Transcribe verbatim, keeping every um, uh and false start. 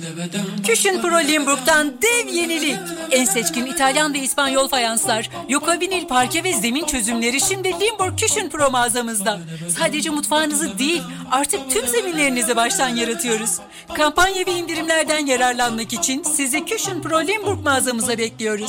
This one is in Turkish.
Cushion Pro Limburg'dan dev yenilik. En seçkin İtalyan ve İspanyol fayanslar, Yoka vinil parke ve zemin çözümleri şimdi Limburg Cushion Pro mağazamızda. Sadece mutfağınızı değil, artık tüm zeminlerinizi baştan yaratıyoruz. Kampanya ve indirimlerden yararlanmak için sizi Cushion Pro Limburg mağazamıza bekliyoruz.